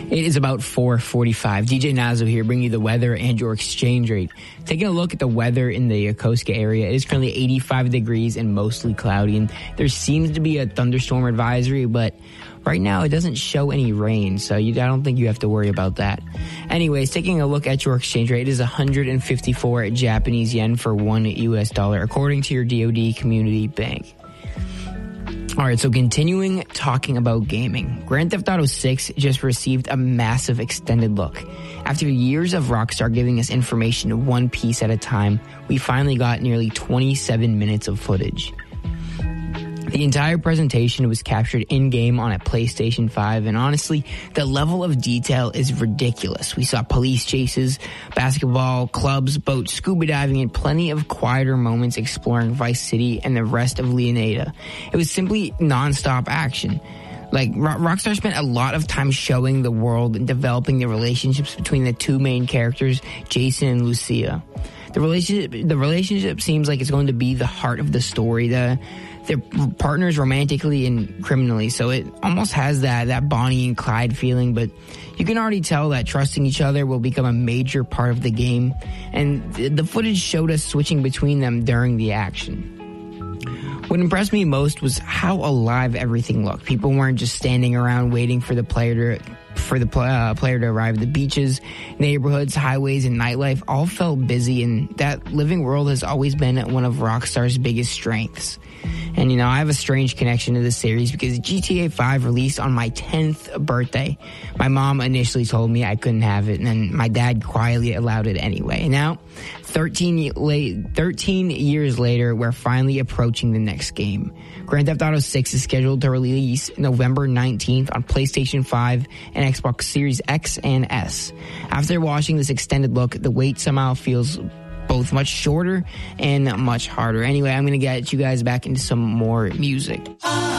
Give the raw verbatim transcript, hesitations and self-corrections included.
It is about four forty-five. D J Nazo here, bringing you the weather and your exchange rate. Taking a look at the weather in the Yokosuka area, it is currently eighty-five degrees and mostly cloudy. And there seems to be a thunderstorm advisory, but right now it doesn't show any rain, so you, I don't think you have to worry about that. Anyways, taking a look at your exchange rate, it is one hundred fifty-four Japanese yen for one U S dollar, according to your D O D Community Bank. All right, so continuing talking about gaming, Grand Theft Auto six just received a massive extended look. After years of Rockstar giving us information one piece at a time, we finally got nearly twenty-seven minutes of footage. The entire presentation was captured in-game on a PlayStation five, and honestly, the level of detail is ridiculous. We saw police chases, basketball, clubs, boats, scuba diving, and plenty of quieter moments exploring Vice City and the rest of Leonida. It was simply non-stop action. Like, Rockstar spent a lot of time showing the world and developing the relationships between the two main characters, Jason and Lucia. The relationship, the relationship seems like it's going to be the heart of the story. The They're partners romantically and criminally, so it almost has that, that Bonnie and Clyde feeling, but you can already tell that trusting each other will become a major part of the game, and the footage showed us switching between them during the action. What impressed me most was how alive everything looked. People weren't just standing around waiting for the player to for the uh, player to arrive. The beaches, neighborhoods, highways, and nightlife all felt busy, and that living world has always been one of Rockstar's biggest strengths. And, you know, I have a strange connection to this series because G T A five released on my tenth birthday. My mom initially told me I couldn't have it, and then my dad quietly allowed it anyway. And now, thirteen, late, thirteen years later, we're finally approaching the next game. Grand Theft Auto six is scheduled to release November nineteenth on PlayStation five and Xbox Series X and S. After watching this extended look, the wait somehow feels both much shorter and much harder. Anyway, I'm going to get you guys back into some more music.